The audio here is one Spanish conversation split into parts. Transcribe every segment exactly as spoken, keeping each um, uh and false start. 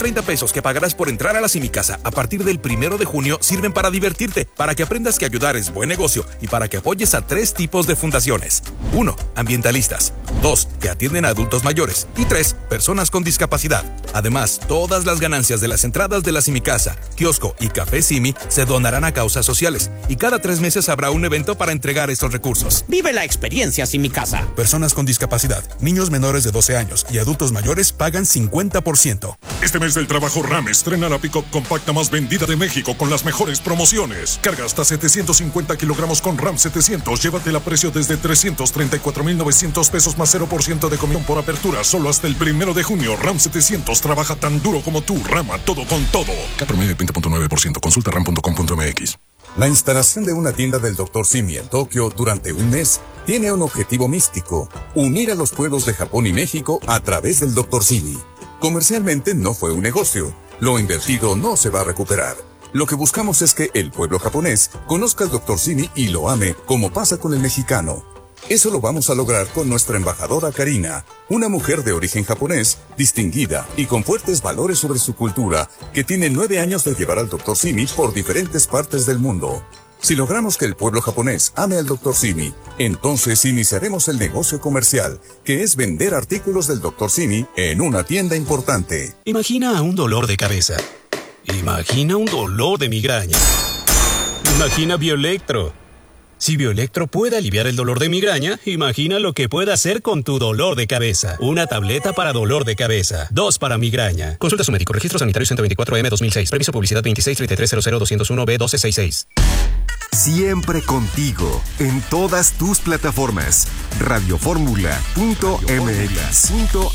treinta pesos que pagarás por entrar a la Simicasa a partir del primero de junio sirven para divertirte, para que aprendas que ayudar es buen negocio y para que apoyes a tres tipos de fundaciones. uno. Ambientalistas. dos. Que atienden a adultos mayores. Y tres. Personas con discapacidad. Además, todas las ganancias de las entradas de la Simicasa, kiosco y café Simi se donarán a causas sociales. Y cada tres meses habrá un evento para entregar estos recursos. Vive la experiencia Simicasa. Personas con discapacidad, niños menores de doce años y adultos mayores pagan cincuenta por ciento. Este mes del trabajo RAM estrena la pick-up compacta más vendida de México con las mejores promociones. Carga hasta setecientos cincuenta kilogramos con RAM setecientos. Llévatela a precio desde trescientos treinta y cuatro mil novecientos pesos más cero por ciento de comisión por apertura. Solo hasta el primero de junio. RAM setecientos trabaja tan duro como tú. Rama todo con todo. K promedio de veinte punto nueve por ciento. Consulta ram punto com punto m x. La instalación de una tienda del doctor Simi en Tokio durante un mes tiene un objetivo místico: unir a los pueblos de Japón y México a través del doctor Simi. Comercialmente no fue un negocio. Lo invertido no se va a recuperar. Lo que buscamos es que el pueblo japonés conozca al doctor Simi y lo ame, como pasa con el mexicano. Eso lo vamos a lograr con nuestra embajadora Karina, una mujer de origen japonés, distinguida y con fuertes valores sobre su cultura, que tiene nueve años de llevar al doctor Simi por diferentes partes del mundo. Si logramos que el pueblo japonés ame al doctor Simi, entonces iniciaremos el negocio comercial, que es vender artículos del doctor Simi en una tienda importante. Imagina un dolor de cabeza. Imagina un dolor de migraña. Imagina Bioelectro. Si Bioelectro puede aliviar el dolor de migraña, imagina lo que puede hacer con tu dolor de cabeza. Una tableta para dolor de cabeza. Dos para migraña. Consulta a su médico. Registro sanitario ciento veinticuatro M dos mil seis. Permiso publicidad veintiséis treinta y tres cero cero doscientos uno B doce sesenta y seis. Siempre contigo, en todas tus plataformas. radioformula punto m x.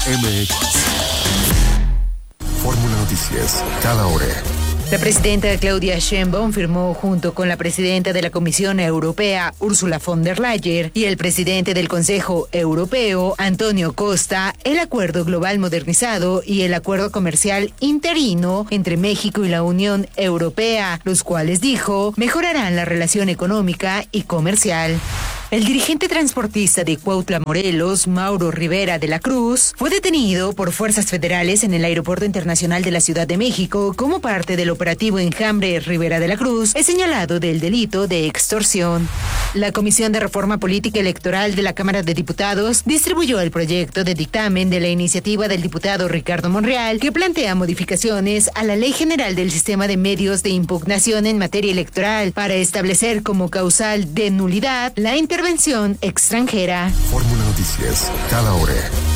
Fórmula Noticias, cada hora. La presidenta Claudia Sheinbaum firmó junto con la presidenta de la Comisión Europea, Ursula von der Leyen, y el presidente del Consejo Europeo, Antonio Costa, el Acuerdo Global Modernizado y el Acuerdo Comercial Interino entre México y la Unión Europea, los cuales, dijo, mejorarán la relación económica y comercial. El dirigente transportista de Cuautla, Morelos, Mauro Rivera de la Cruz, fue detenido por fuerzas federales en el Aeropuerto Internacional de la Ciudad de México como parte del operativo Enjambre Rivera de la Cruz, es señalado del delito de extorsión. La Comisión de Reforma Política Electoral de la Cámara de Diputados distribuyó el proyecto de dictamen de la iniciativa del diputado Ricardo Monreal, que plantea modificaciones a la Ley General del Sistema de Medios de Impugnación en materia electoral para establecer como causal de nulidad la intervención Intervención extranjera. Fórmula Noticias, cada hora.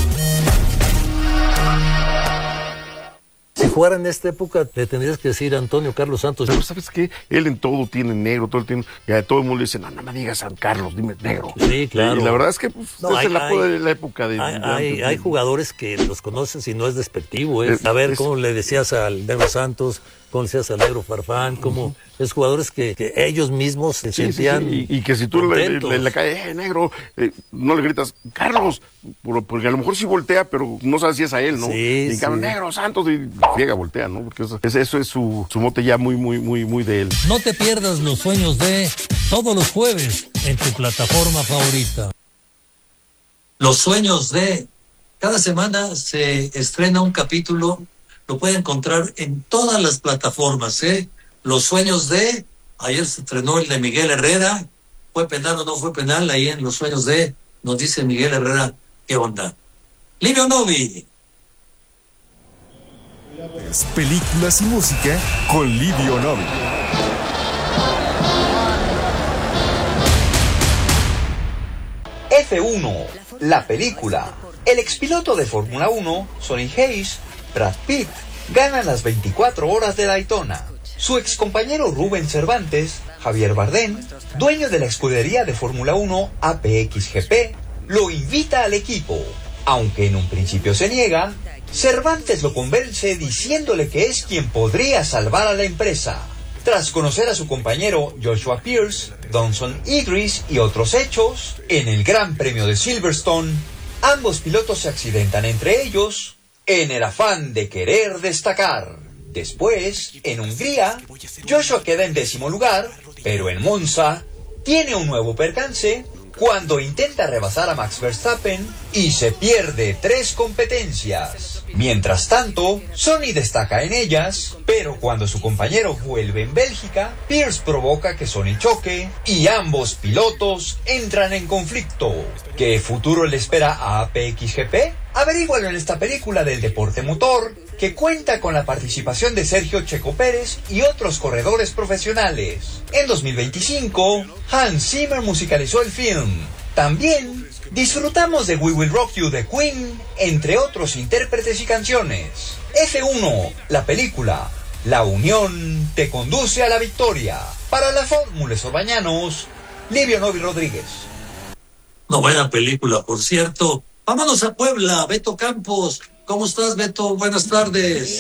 Si jugara en esta época, le tendrías que decir a Antonio Carlos Santos. Pero ¿sabes qué? Él en todo tiene negro, todo el tiempo. Y a todo el mundo le dice, no, no me digas San Carlos, dime negro. Sí, claro. Y la verdad es que pues, no, es hay, la, hay, la época de... Hay, de hay, hay jugadores que los conocen si no es despectivo. ¿eh? Es, a ver, es, ¿cómo le decías al negro Santos? ¿Cómo le decías al negro Farfán? ¿Cómo? Uh-huh. Es jugadores que, que ellos mismos se sí, sentían sí, sí. Y, y que si tú le, le, le caes, eh, negro, eh, no le gritas, Carlos, porque a lo mejor sí voltea, pero no sabes si es a él, ¿no? Sí, y Carlos, sí. Negro, Santos, y friega, voltea, ¿no? Porque eso, eso es su, su mote ya muy, muy, muy, muy de él. No te pierdas los sueños de todos los jueves en tu plataforma favorita. Los sueños de... Cada semana se estrena un capítulo, lo puede encontrar en todas las plataformas, ¿eh? Los sueños de... Ayer se estrenó el de Miguel Herrera. ¿Fue penal o no fue penal? Ahí en Los sueños de... Nos dice Miguel Herrera, ¿qué onda? Livio Novi. Películas y música con Livio Novi. F uno, la película. El expiloto de Fórmula uno, Sonny Hayes, Brad Pitt, ganan las veinticuatro horas de Daytona. Su excompañero Rubén Cervantes, Javier Bardem, dueño de la escudería de Fórmula uno A P X G P, lo invita al equipo. Aunque en un principio se niega, Cervantes lo convence diciéndole que es quien podría salvar a la empresa. Tras conocer a su compañero Joshua Pierce, Dawson Idris y otros hechos, en el Gran Premio de Silverstone, ambos pilotos se accidentan entre ellos en el afán de querer destacar. Después, en Hungría, Joshua queda en décimo lugar, pero en Monza tiene un nuevo percance cuando intenta rebasar a Max Verstappen y se pierde tres competencias. Mientras tanto, Sonny destaca en ellas, pero cuando su compañero vuelve en Bélgica, Pierce provoca que Sonny choque y ambos pilotos entran en conflicto. ¿Qué futuro le espera a A P X G P? Averígualo en esta película del deporte motor, que cuenta con la participación de Sergio Checo Pérez y otros corredores profesionales. En dos mil veinticinco, Hans Zimmer musicalizó el film. También disfrutamos de We Will Rock You de Queen, entre otros intérpretes y canciones. F uno, la película. La unión te conduce a la victoria. Para la Fórmula Sorbañanos, Livio Novi Rodríguez. Una buena película, por cierto. Vámonos a Puebla, Beto Campos. ¿Cómo estás, Beto? Buenas tardes.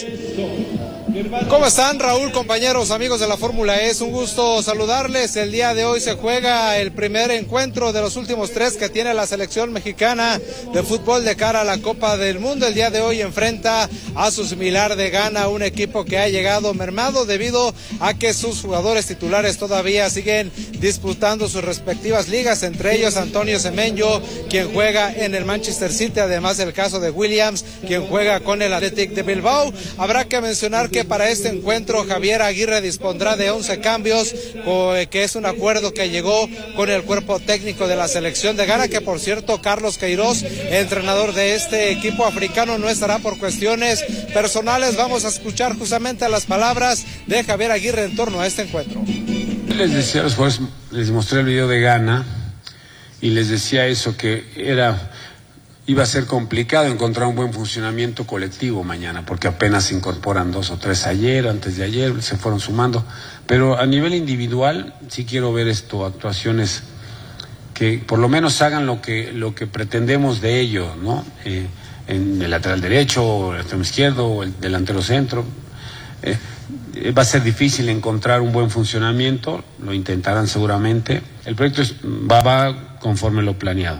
¿Cómo están, Raúl, compañeros, amigos de la Fórmula E? Es un gusto saludarles. El día de hoy se juega el primer encuentro de los últimos tres que tiene la selección mexicana de fútbol de cara a la Copa del Mundo. El día de hoy enfrenta a su similar de Ghana, un equipo que ha llegado mermado debido a que sus jugadores titulares todavía siguen disputando sus respectivas ligas, entre ellos Antonio Semenyo, quien juega en el Manchester City, además del caso de Williams, quien juega con el Athletic de Bilbao. Habrá que mencionar que para este encuentro Javier Aguirre dispondrá de once cambios, que es un acuerdo que llegó con el cuerpo técnico de la selección de Ghana, que por cierto Carlos Queiroz, entrenador de este equipo africano, no estará por cuestiones personales. Vamos a escuchar justamente las palabras de Javier Aguirre en torno a este encuentro. Les decía a los jugadores, les mostré el video de Ghana y les decía eso, que era... iba a ser complicado encontrar un buen funcionamiento colectivo mañana, porque apenas se incorporan dos o tres ayer, antes de ayer, se fueron sumando. Pero a nivel individual, sí quiero ver esto, actuaciones que por lo menos hagan lo que, lo que pretendemos de ellos, ¿no? Eh, en el lateral derecho, el extremo izquierdo, o el delantero centro. Eh, va a ser difícil encontrar un buen funcionamiento, lo intentarán seguramente. El proyecto es, va, va conforme lo planeado.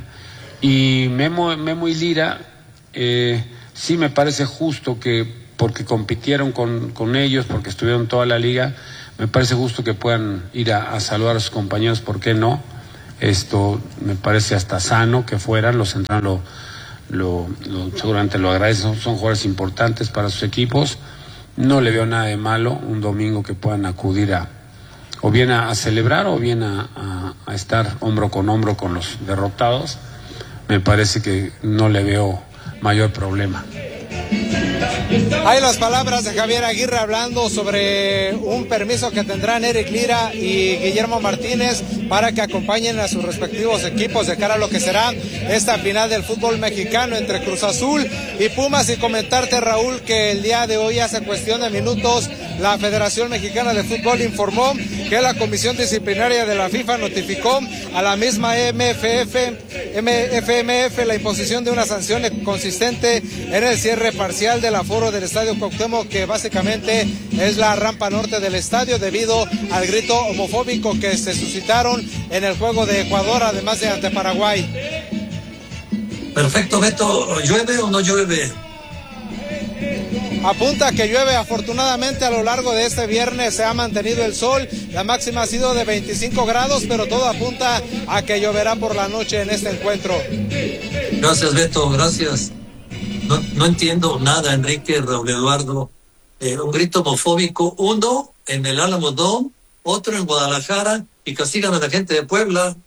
Y Memo, Memo y Lira, eh, sí me parece justo que, porque compitieron con, con ellos, porque estuvieron toda la liga, me parece justo que puedan ir a, a saludar a sus compañeros, ¿por qué no? Esto me parece hasta sano que fueran, los centrales lo, lo, lo, seguramente lo agradecen, son, son jugadores importantes para sus equipos. No le veo nada de malo un domingo que puedan acudir a, o bien a, a celebrar, o bien a, a, a estar hombro con hombro con los derrotados. Me parece que no le veo mayor problema. Hay las palabras de Javier Aguirre hablando sobre un permiso que tendrán Eric Lira y Guillermo Martínez para que acompañen a sus respectivos equipos de cara a lo que será esta final del fútbol mexicano entre Cruz Azul y Pumas. Y comentarte, Raúl, que el día de hoy, hace cuestión de minutos, la Federación Mexicana de Fútbol informó que la Comisión Disciplinaria de la FIFA notificó a la misma M F F, M F M F la imposición de una sanción consistente en el cierre parcial del aforo del Estadio Cuauhtémoc, que básicamente es la rampa norte del estadio, debido al grito homofóbico que se suscitaron en el juego de Ecuador, además de ante Paraguay. Perfecto, Beto. ¿Llueve o no llueve? Apunta que llueve. Afortunadamente, a lo largo de este viernes se ha mantenido el sol. La máxima ha sido de veinticinco grados, pero todo apunta a que lloverá por la noche en este encuentro. Gracias, Beto, gracias. No, no entiendo nada, Enrique, Raúl Eduardo. Eh, un grito homofóbico, uno en el Álamo Dome, otro en Guadalajara, y castigan a la gente de Puebla.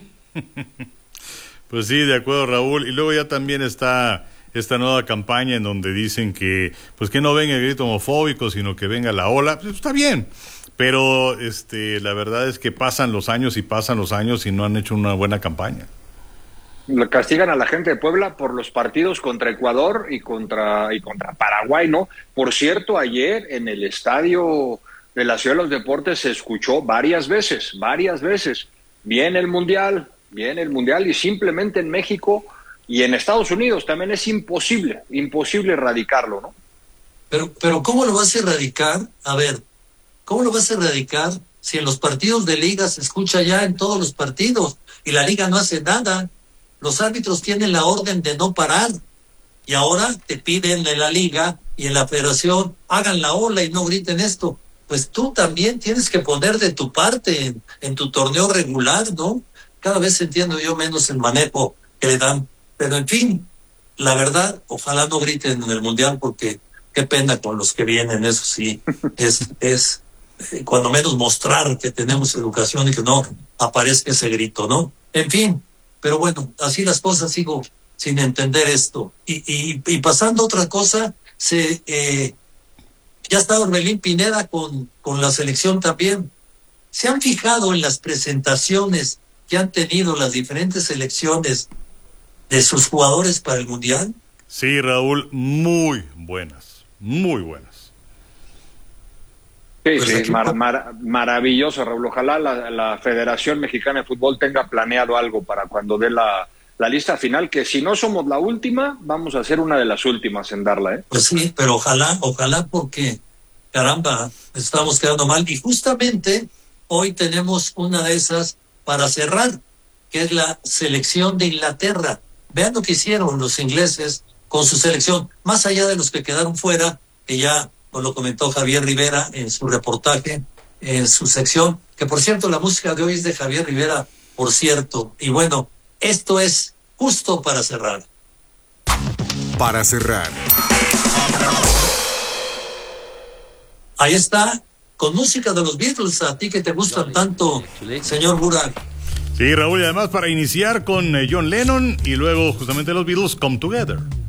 Pues sí, de acuerdo, Raúl. Y luego ya también está esta nueva campaña en donde dicen que pues que no venga el grito homofóbico, sino que venga la ola. Pues está bien, pero este la verdad es que pasan los años y pasan los años y no han hecho una buena campaña. Castigan a la gente de Puebla por los partidos contra Ecuador y contra y contra Paraguay, ¿no? Por cierto, ayer en el estadio de la Ciudad de los Deportes se escuchó varias veces, varias veces, viene el Mundial, viene el Mundial, y simplemente en México y en Estados Unidos también es imposible, imposible erradicarlo, ¿no? Pero, pero ¿cómo lo vas a erradicar? A ver, ¿cómo lo vas a erradicar si en los partidos de liga se escucha ya en todos los partidos y la liga no hace nada? Los árbitros tienen la orden de no parar y ahora te piden en la liga y en la federación hagan la ola y no griten esto. Pues tú también tienes que poner de tu parte en, en tu torneo regular, ¿no? Cada vez entiendo yo menos el manejo que le dan. Pero en fin, la verdad, ojalá no griten en el Mundial porque qué pena con los que vienen, eso sí, es, es eh, cuando menos mostrar que tenemos educación y que no aparezca ese grito, ¿no? En fin, pero bueno, así las cosas, sigo sin entender esto. Y, y, y pasando a otra cosa, se eh, ya está Orbelín Pineda con, con la selección también. ¿Se han fijado en las presentaciones que han tenido las diferentes selecciones de sus jugadores para el Mundial? Sí, Raúl, muy buenas, muy buenas. Sí, Pues sí, aquí- mar- mar- maravilloso, Raúl. Ojalá la, la Federación Mexicana de Fútbol tenga planeado algo para cuando dé la, la lista final, que si no somos la última, vamos a ser una de las últimas en darla, ¿eh? Pues sí, pero ojalá, ojalá porque, caramba, estamos quedando mal. Y justamente hoy tenemos una de esas para cerrar, que es la selección de Inglaterra. Vean lo que hicieron los ingleses con su selección, más allá de los que quedaron fuera, que ya nos lo comentó Javier Rivera en su reportaje, en su sección, que por cierto la música de hoy es de Javier Rivera, por cierto. Y bueno, esto es justo para cerrar. Para cerrar. Ahí está, con música de los Beatles, a ti que te gustan tanto, señor Burak. Sí, Raúl, y además para iniciar con eh, John Lennon y luego justamente los Beatles, Come Together.